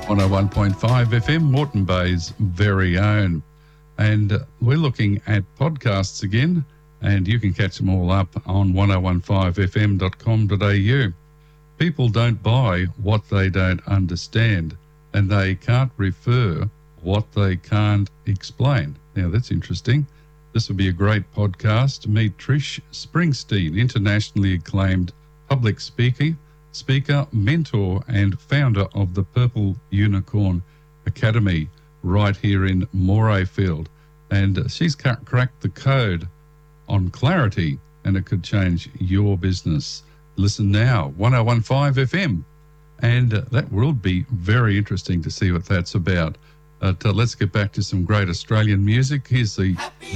101.5 FM, Moreton Bay's very own. And we're looking at podcasts again, and you can catch them all up on 1015fm.com.au. People don't buy what they don't understand, and they can't refer what they can't explain. Now, that's interesting. This would be a great podcast. Meet Trish Springsteen, internationally acclaimed public speaker, mentor, and founder of the Purple Unicorn Academy right here in Morayfield. And she's cracked the code on clarity, and it could change your business. Listen now, 1015 FM. And that will be very interesting to see what that's about. Let's get back to some great Australian music. Here's the